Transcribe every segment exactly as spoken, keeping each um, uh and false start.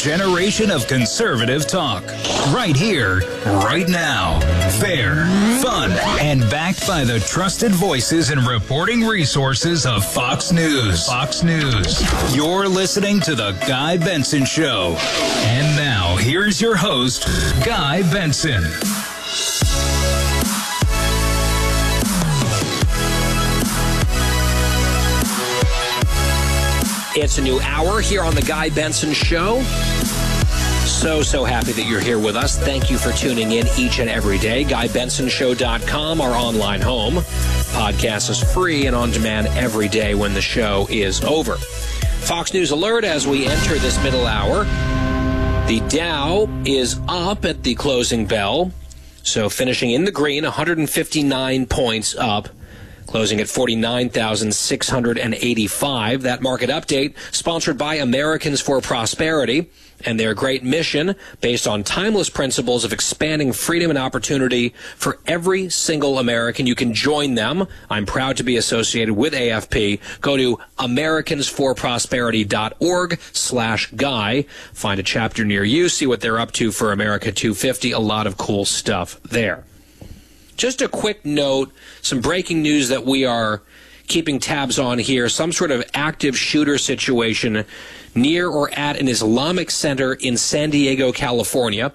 generation of conservative talk. Right here, right now. Fair, fun, and backed by the trusted voices and reporting resources of Fox News. Fox News. You're listening to The Guy Benson Show. And now, here's your host, Guy Benson. It's a new hour here on The Guy Benson Show. So, so happy that you're here with us. Thank you for tuning in each and every day. guy benson show dot com, our online home. Podcast is free and on demand every day when the show is over. Fox News alert as we enter this middle hour. The Dow is up at the closing bell. So finishing in the green, one hundred fifty-nine points up. Closing at forty-nine thousand six hundred eighty-five. That market update sponsored by Americans for Prosperity and their great mission based on timeless principles of expanding freedom and opportunity for every single American. You can join them. I'm proud to be associated with A F P. Go to americans for prosperity dot org slash guy. Find a chapter near you. See what they're up to for America two fifty. A lot of cool stuff there. Just a quick note, some breaking news that we are keeping tabs on here. Some sort of active shooter situation near or at an Islamic center in San Diego, California.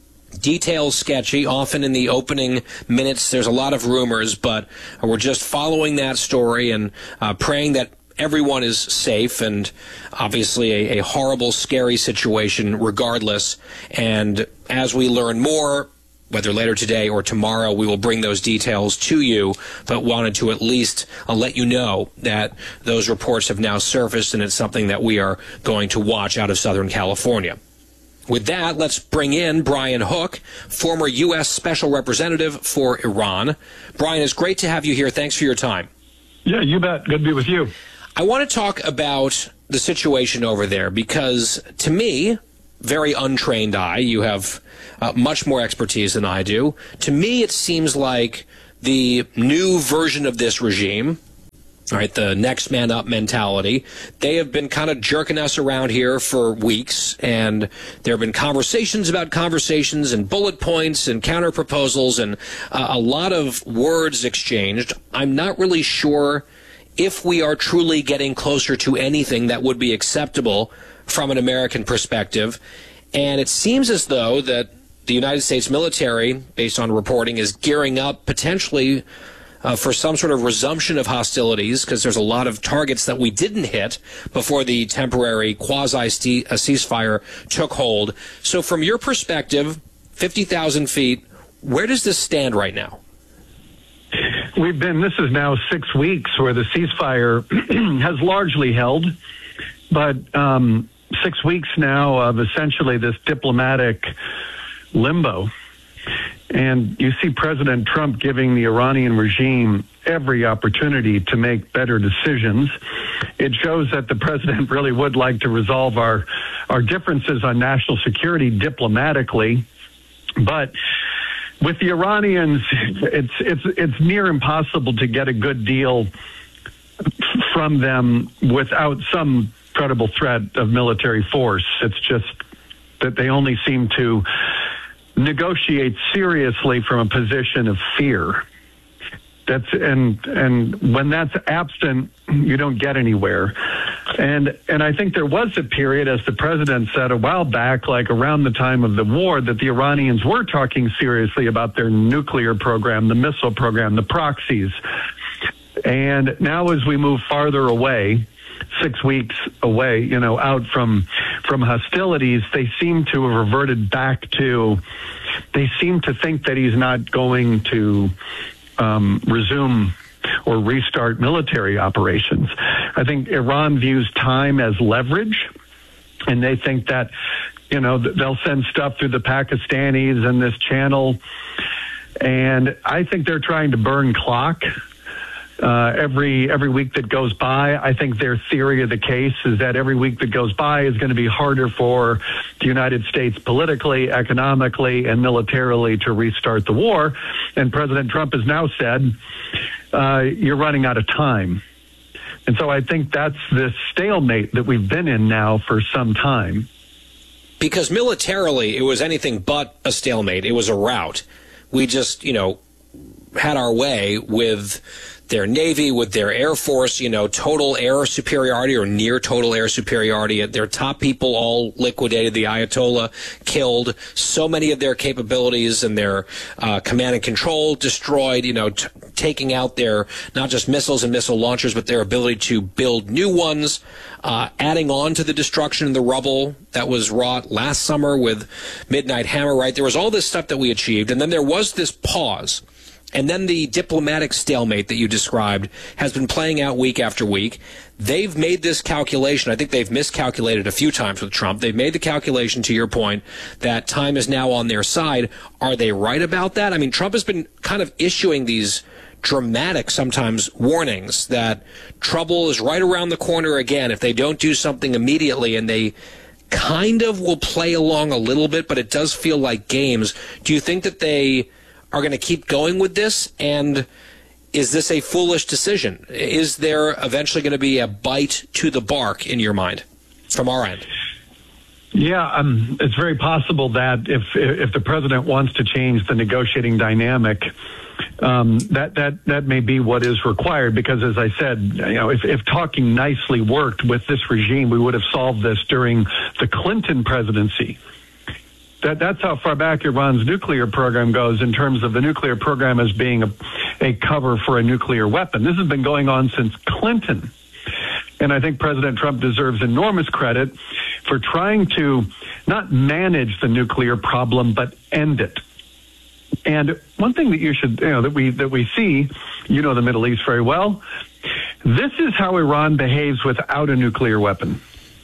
Details sketchy. Often in the opening minutes, there's a lot of rumors, but we're just following that story and uh, praying that everyone is safe, and obviously a, a horrible, scary situation regardless. And as we learn more, whether later today or tomorrow, we will bring those details to you, but wanted to at least uh, let you know that those reports have now surfaced, and it's something that we are going to watch out of Southern California. With that, let's bring in Brian Hook, former U S Special Representative for Iran. Brian, it's great to have you here. Thanks for your time. Yeah, you bet. Good to be with you. I want to talk about the situation over there because, to me, very untrained eye, you have uh, much more expertise than I do. To me, it seems like the new version of this regime, all right, the next man up mentality, they have been kind of jerking us around here for weeks, and there have been conversations about conversations and bullet points and counter proposals and uh, a lot of words exchanged. I'm not really sure if we are truly getting closer to anything that would be acceptable from an American perspective. And it seems as though that the United States military, based on reporting, is gearing up potentially uh, for some sort of resumption of hostilities, because there's a lot of targets that we didn't hit before the temporary quasi-ceasefire took hold. So from your perspective, fifty thousand feet, where does this stand right now? We've been, this is now six weeks where the ceasefire has largely held, but um, six weeks now of essentially this diplomatic limbo. And you see President Trump giving the Iranian regime every opportunity to make better decisions. It shows that the president really would like to resolve our, our differences on national security diplomatically. But with the Iranians, it's, it's, it's near impossible to get a good deal from them without some credible threat of military force. It's just that they only seem to negotiate seriously from a position of fear. That's and and when that's absent, you don't get anywhere. And and I think there was a period, as the president said a while back, like around the time of the war, that the Iranians were talking seriously about their nuclear program, the missile program, the proxies. And now as we move farther away, six weeks away, you know, out from from hostilities, they seem to have reverted back to, they seem to think that he's not going to um, resume or restart military operations. I think Iran views time as leverage, and they think that, you know, they'll send stuff through the Pakistanis and this channel. And I think they're trying to burn clock. Uh, every every week that goes by, I think their theory of the case is that every week that goes by is going to be harder for the United States politically, economically, and militarily to restart the war. And President Trump has now said, uh, you're running out of time. And so I think that's this stalemate that we've been in now for some time. Because militarily, it was anything but a stalemate. It was a rout. We just, you know, had our way with their Navy, with their Air Force, you know, total air superiority or near total air superiority. Their top people all liquidated. The Ayatollah killed. So many of their capabilities and their uh, command and control destroyed, you know, t- taking out their not just missiles and missile launchers, but their ability to build new ones, uh, adding on to the destruction and the rubble that was wrought last summer with Midnight Hammer, right? There was all this stuff that we achieved, and then there was this pause. And then the diplomatic stalemate that you described has been playing out week after week. They've made this calculation. I think they've miscalculated a few times with Trump. They've made the calculation, to your point, that time is now on their side. Are they right about that? I mean, Trump has been kind of issuing these dramatic, sometimes, warnings that trouble is right around the corner again if they don't do something immediately, and they kind of will play along a little bit, but it does feel like games. Do you think that they are going to keep going with this? And is this a foolish decision? Is there eventually going to be a bite to the bark in your mind from our end? Yeah, um, it's very possible that if if the president wants to change the negotiating dynamic, um, that that that may be what is required. Because, as I said, you know, if, if talking nicely worked with this regime, we would have solved this during the Clinton presidency. That, that's how far back Iran's nuclear program goes in terms of the nuclear program as being a, a cover for a nuclear weapon. This has been going on since Clinton. And I think President Trump deserves enormous credit for trying to not manage the nuclear problem, but end it. And one thing that you should, you know, that we, that we see, you know the Middle East very well, this is how Iran behaves without a nuclear weapon.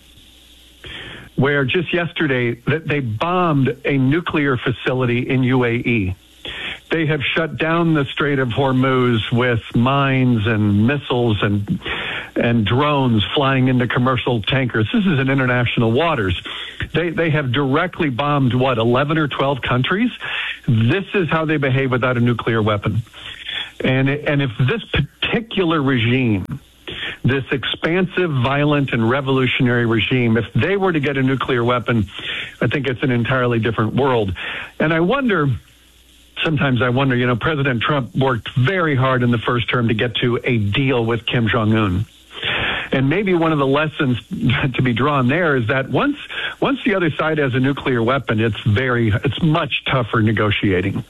Where just yesterday they bombed a nuclear facility in U A E. They have shut down the Strait of Hormuz with mines and missiles and and drones flying into commercial tankers. This is in international waters. They they have directly bombed, what, eleven or twelve countries? This is how they behave without a nuclear weapon. And and if this particular regime, this expansive, violent, and revolutionary regime, if they were to get a nuclear weapon, I think it's an entirely different world. And I wonder, sometimes I wonder, you know, President Trump worked very hard in the first term to get to a deal with Kim Jong-un. And maybe one of the lessons to be drawn there is that once once the other side has a nuclear weapon, it's very, it's much tougher negotiating.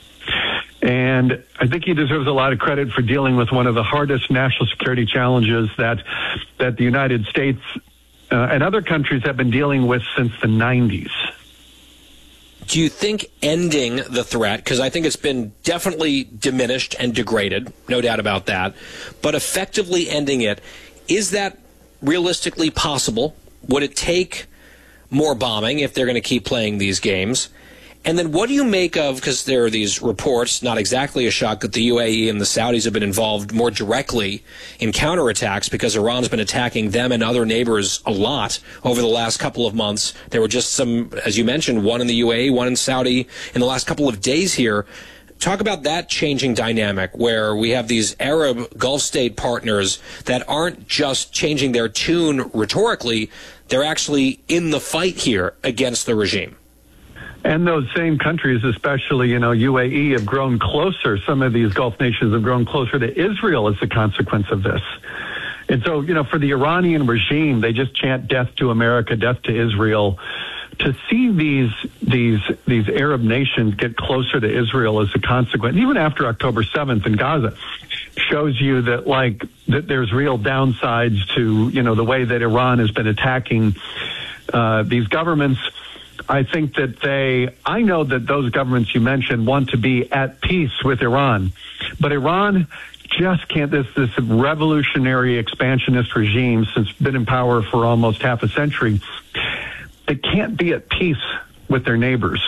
And I think he deserves a lot of credit for dealing with one of the hardest national security challenges that that the United States uh, and other countries have been dealing with since the nineties. Do you think ending the threat, because I think it's been definitely diminished and degraded, no doubt about that, but effectively ending it, is that realistically possible? Would it take more bombing if they're going to keep playing these games? And then what do you make of, because there are these reports, not exactly a shock, that the U A E and the Saudis have been involved more directly in counterattacks because Iran's been attacking them and other neighbors a lot over the last couple of months. There were just some, as you mentioned, one in the U A E, one in Saudi in the last couple of days here. Talk about that changing dynamic where we have these Arab Gulf state partners that aren't just changing their tune rhetorically, they're actually in the fight here against the regime. And those same countries, especially, you know, U A E, have grown closer. Some of these Gulf nations have grown closer to Israel as a consequence of this. And so, you know, for the Iranian regime, they just chant death to America, death to Israel. To see these these these Arab nations get closer to Israel as a consequence, even after October seventh in Gaza, shows you that, like, that there's real downsides to, you know, the way that Iran has been attacking uh, these governments. I think that they, I know that those governments you mentioned want to be at peace with Iran, but Iran just can't, this, this revolutionary expansionist regime, since been in power for almost half a century, they can't be at peace with their neighbors.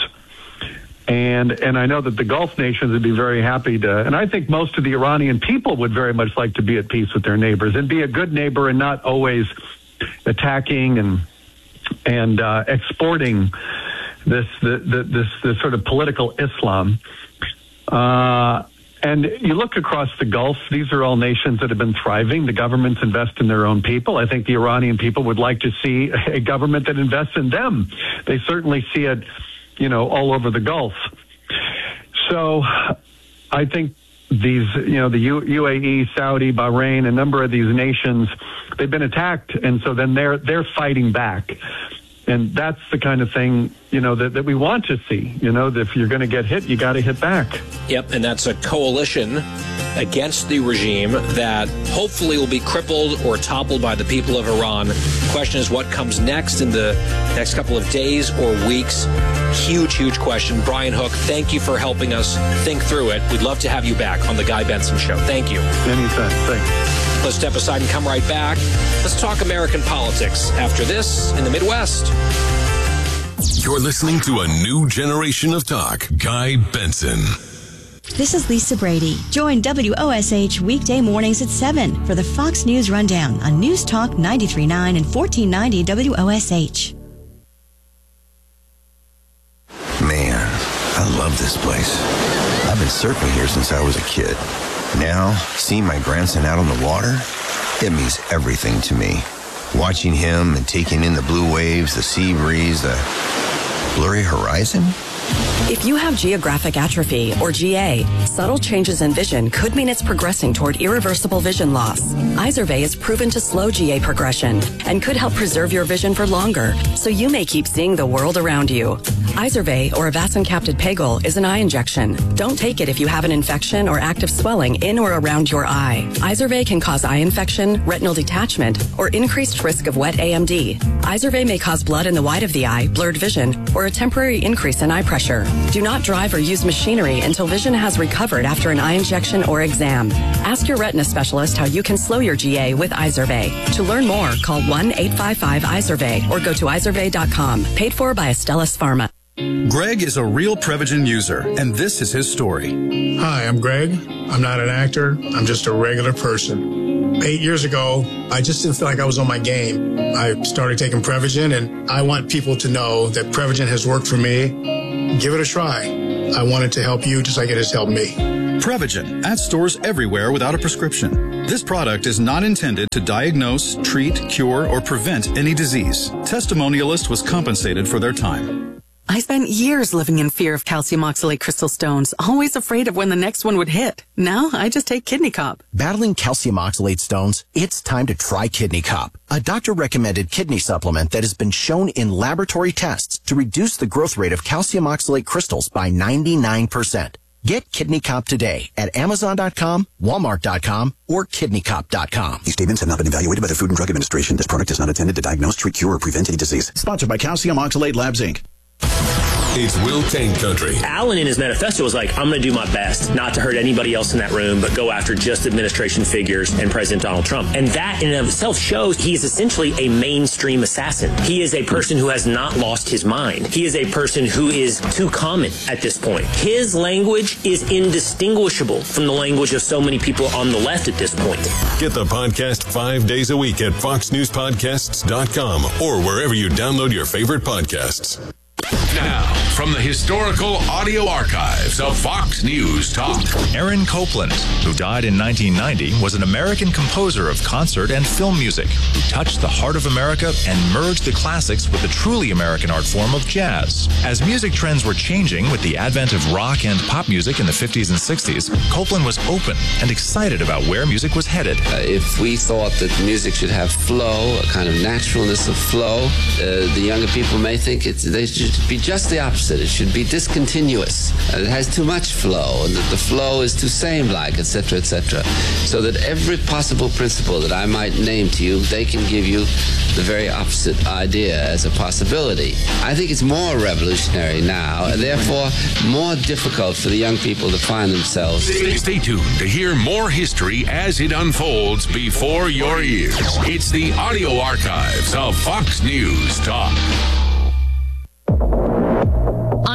And, and I know that the Gulf nations would be very happy to, and I think most of the Iranian people would very much like to be at peace with their neighbors and be a good neighbor and not always attacking and and uh, exporting this, the, the, this this sort of political Islam. Uh, And you look across the Gulf, these are all nations that have been thriving. The governments invest in their own people. I think the Iranian people would like to see a government that invests in them. They certainly see it, you know, all over the Gulf. So I think these, you know, the U- UAE, Saudi, Bahrain, a number of these nations, they've been attacked. And so then they're, they're fighting back. And that's the kind of thing, you know, that, that we want to see. You know, that if you're going to get hit, you got to hit back. Yep, and that's a coalition against the regime that hopefully will be crippled or toppled by the people of Iran. The question is what comes next in the next couple of days or weeks. Huge, huge question. Brian Hook, thank you for helping us think through it. We'd love to have you back on The Guy Benson Show. Thank you. Anytime. Thanks. Let's step aside and come right back. Let's talk American politics after this in the Midwest. You're listening to a new generation of talk. Guy Benson. This is Lisa Brady. Join W O S H weekday mornings at seven for the Fox News Rundown on News Talk ninety-three point nine and fourteen ninety W O S H. Man, I love this place. I've been surfing here since I was a kid. Now, seeing my grandson out on the water, it means everything to me. Watching him and taking in the blue waves, the sea breeze, the blurry horizon. If you have geographic atrophy, or G A, subtle changes in vision could mean it's progressing toward irreversible vision loss. Izervay is proven to slow G A progression and could help preserve your vision for longer, so you may keep seeing the world around you. Izervay, or avacincaptad pegol, is an eye injection. Don't take it if you have an infection or active swelling in or around your eye. Izervay can cause eye infection, retinal detachment, or increased risk of wet A M D. Izervay may cause blood in the white of the eye, blurred vision, or a temporary increase in eye pressure. Do not drive or use machinery until vision has recovered after an eye injection or exam. Ask your retina specialist how you can slow your G A with Izervay. To learn more, call one eight five five Izervay or go to izervay dot com. Paid for by Astellas Pharma. Greg is a real Prevagen user, and this is his story. Hi, I'm Greg. I'm not an actor. I'm just a regular person. Eight years ago, I just didn't feel like I was on my game. I started taking Prevagen, and I want people to know that Prevagen has worked for me. Give it a try. I want it to help you just like it has helped me. Prevagen, at stores everywhere without a prescription. This product is not intended to diagnose, treat, cure, or prevent any disease. Testimonialist was compensated for their time. I spent years living in fear of calcium oxalate crystal stones, always afraid of when the next one would hit. Now, I just take Kidney Cop. Battling calcium oxalate stones? It's time to try Kidney Cop, a doctor-recommended kidney supplement that has been shown in laboratory tests to reduce the growth rate of calcium oxalate crystals by ninety-nine percent. Get Kidney Cop today at amazon dot com, walmart dot com, or kidney cop dot com. These statements have not been evaluated by the Food and Drug Administration. This product is not intended to diagnose, treat, cure, or prevent any disease. Sponsored by Calcium Oxalate Labs, Incorporated. It's Will Kane Country. Allen in his manifesto was like, I'm going to do my best not to hurt anybody else in that room, but go after just administration figures and President Donald Trump. And that in and of itself shows he is essentially a mainstream assassin. He is a person who has not lost his mind. He is a person who is too common at this point. His language is indistinguishable from the language of so many people on the left at this point. Get the podcast five days a week at fox news podcasts dot com or wherever you download your favorite podcasts. Now, from the historical audio archives of Fox News Talk. Aaron Copland, who died in nineteen ninety, was an American composer of concert and film music who touched the heart of America and merged the classics with the truly American art form of jazz. As music trends were changing with the advent of rock and pop music in the fifties and sixties, Copland was open and excited about where music was headed. Uh, if we thought that music should have flow, a kind of naturalness of flow, uh, the younger people may think it's, they should be just the opposite. It should be discontinuous. Uh, it has too much flow, and that the flow is too same-like, et cetera, et cetera. So that every possible principle that I might name to you, they can give you the very opposite idea as a possibility. I think it's more revolutionary now, and therefore more difficult for the young people to find themselves. Stay, stay tuned to hear more history as it unfolds before your ears. It's the audio archives of Fox News Talk. I'm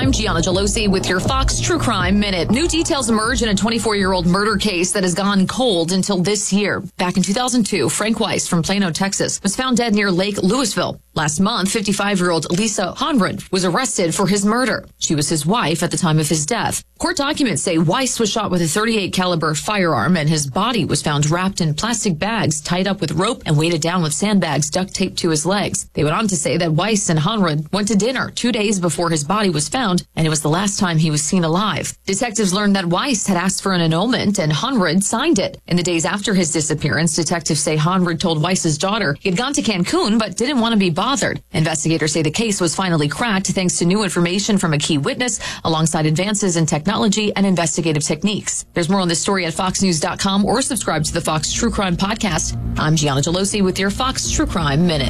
I'm Gianna Gelosi with your Fox True Crime Minute. New details emerge in a twenty-four-year-old murder case that has gone cold until this year. Back in two thousand two, Frank Weiss from Plano, Texas, was found dead near Lake Louisville. Last month, fifty-five-year-old Lisa Honrud was arrested for his murder. She was his wife at the time of his death. Court documents say Weiss was shot with a thirty-eight caliber firearm, and his body was found wrapped in plastic bags, tied up with rope, and weighted down with sandbags duct taped to his legs. They went on to say that Weiss and Honrud went to dinner two days before his body was found, and it was the last time he was seen alive. Detectives learned that Weiss had asked for an annulment, and Honrud signed it. In the days after his disappearance, detectives say Honrud told Weiss's daughter he had gone to Cancun but didn't want to be bothered. Investigators say the case was finally cracked thanks to new information from a key witness, alongside advances in technology and investigative techniques. There's more on this story at fox news dot com or subscribe to the Fox True Crime Podcast. I'm Gianna Gelosi with your Fox True Crime Minute.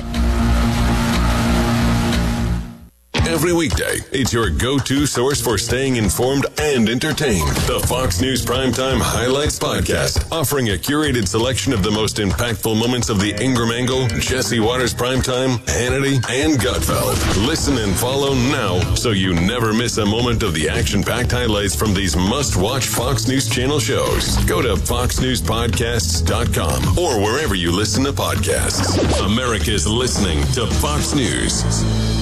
Every weekday, it's your go-to source for staying informed and entertained. The Fox News Primetime Highlights Podcast, offering a curated selection of the most impactful moments of the Ingram Angle, Jesse Waters Primetime, Hannity, and Gutfeld. Listen and follow now so you never miss a moment of the action-packed highlights from these must-watch Fox News Channel shows. Go to fox news podcasts dot com or wherever you listen to podcasts. America's listening to Fox News.